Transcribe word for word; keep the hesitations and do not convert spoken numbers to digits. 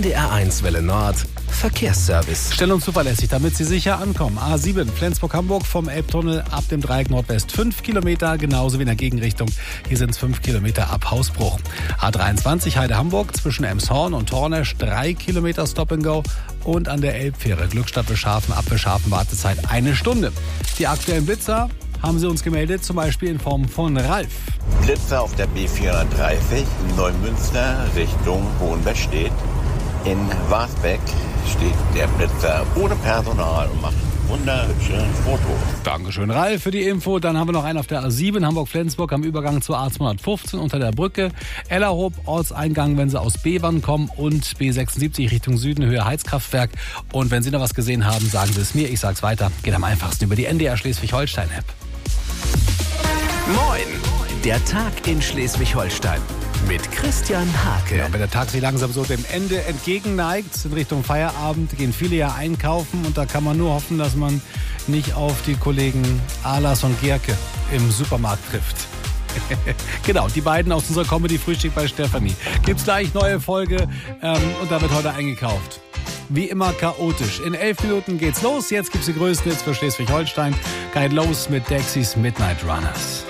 D R eins Welle Nord Verkehrsservice. Schnell und zuverlässig, damit Sie sicher ankommen. A sieben, Flensburg-Hamburg vom Elbtunnel ab dem Dreieck Nordwest fünf Kilometer, genauso wie in der Gegenrichtung. Hier sind es fünf Kilometer ab Hausbruch. A dreiundzwanzig, Heide-Hamburg zwischen Emshorn und Tornesch drei Kilometer Stop and Go. Und an der Elbfähre Glückstadt-Bescharfen ab Bescharfen Wartezeit eine Stunde. Die aktuellen Blitzer haben Sie uns gemeldet, zum Beispiel in Form von Ralf. Blitzer auf der B vierhundertdreißig, Neumünster Richtung Hohenwestedt. In Wasbeck steht der Blitzer ohne Personal und macht wunderhübsche Fotos. Dankeschön, Ralf, für die Info. Dann haben wir noch einen auf der A sieben, Hamburg-Flensburg am Übergang zur A zweihundertfünfzehn unter der Brücke. Ellerhoop, Ortseingang, wenn Sie aus Bevern kommen, und B sechsundsiebzig Richtung Süden, Höhe Heizkraftwerk. Und wenn Sie noch was gesehen haben, sagen Sie es mir, ich sag's weiter. Geht am einfachsten über die N D R Schleswig-Holstein-App. Moin, der Tag in Schleswig-Holstein mit Christian Hake. Ja, wenn der Tag sich langsam so dem Ende entgegenneigt, in Richtung Feierabend, gehen viele ja einkaufen. Und da kann man nur hoffen, dass man nicht auf die Kollegen Alas und Gerke im Supermarkt trifft. Genau, die beiden aus unserer Comedy-Frühstück bei Stefanie. Gibt's gleich neue Folge ähm, und da wird heute eingekauft. Wie immer chaotisch. In elf Minuten geht's los. Jetzt gibt's die größten Hits für Schleswig-Holstein. Geht los mit Dexys Midnight Runners.